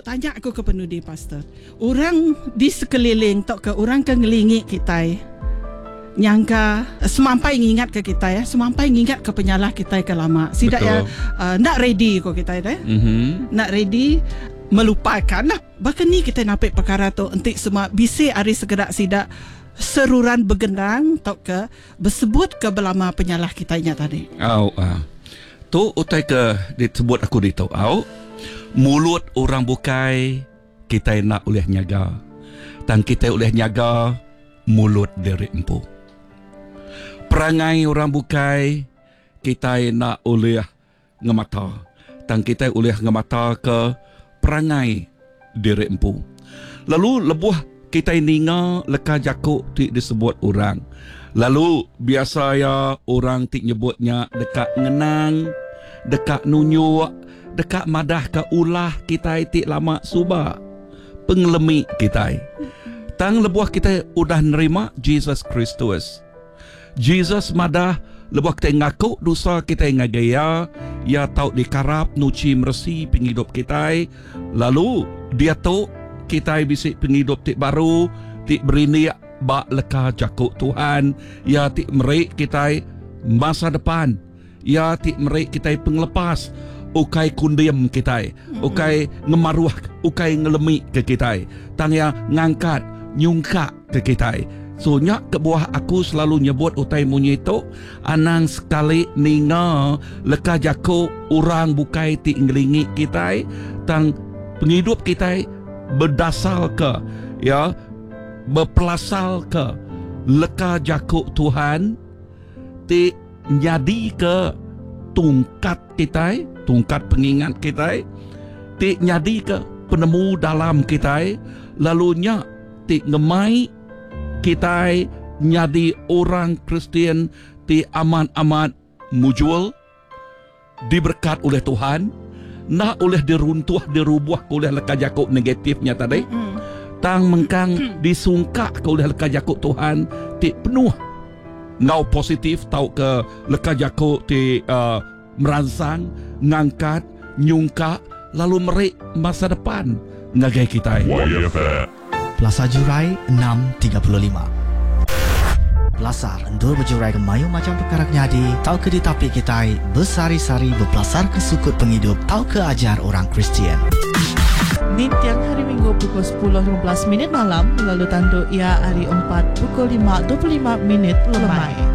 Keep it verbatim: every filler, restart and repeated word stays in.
tok tanya aku ke penudi pastor. Orang di sekeliling tok ke orang ke ngelingi kita nyangka semampai ngingat ke kita ya, semampai ngingat ke penyalah kita ke lama. Sidak ya uh, nak ready ko kita ya. Mm-hmm. Nak ready melupakan lah. Bahkan ni kita nampak perkara tu entik semua bisi hari segerak sidak seruran begendang tok ke bersebut ke belama penyalah kita nya tadi. Au ah. Tu utai ke disebut aku ditau au. Mulut orang bukai kita nak oleh nyaga. Dan kita oleh nyaga mulut dari empu. Perangai orang bukai kita nak oleh ngemata. Dan kita oleh ngemata ke perangai diri empu. Lalu lebuh kita ninga leka jakuk ti disebut orang. Lalu biasa ya orang ti nyebutnya dekat ngenang, dekat nunyuk, dekat madah ke ulah kita ti lama suba. Pengelemi kita. Tang lebuh kita udah nerima Jesus Kristus. Jesus madah lebuh kita ngaku dosa kita ngagaya, ya tau dikarap nuci mersi penghidup kita. Lalu dia tu kita bisik penghidup tik baru, tik berini bak leka jakuk Tuhan, ya tik merik kita masa depan, ya tik merik kita penglepas, ukai kundiam kita, ukai ngemaruah, ukai ngelemi ke kita, tang yang ngangkat, nyungkak ke kita. So nyak ke buah aku selalu nyebut utai munyi itu anang sekali ninga leka jakuk orang bukai tik ngelingi kita, tang penghidup kita berdasar ke ya berpelasal ke leka jakuk Tuhan ti nyadi ke tungkat kita, tungkat pengingat kita ti nyadi ke penemu dalam kita, lalunya ti ngemai kita nyadi orang Kristian ti aman-aman mujul diberkat oleh Tuhan, nak oleh diruntuh dirubuh oleh leka jakuk negatifnya tadi. Mm-hmm. Tang mengkang disungkak ke oleh leka jakuk Tuhan ti penuh ngau positif tau ke leka jakuk ti uh, merangsang, ngangkat, nyungkak, lalu merik masa depan ngagai kita. Plaza Jurai enam tiga puluh lima. Belasar endur berjurai ke mayu macam perkara nyadi, tau ke ditapi kita bersari-sari berpelasar ke sukut penghidup, tau ke ajar orang Kristian. Ni tiang hari Minggu pukul sepuluh lima belas minit malam, lalu tandu ia hari empat pukul lima dua puluh lima minit lemai.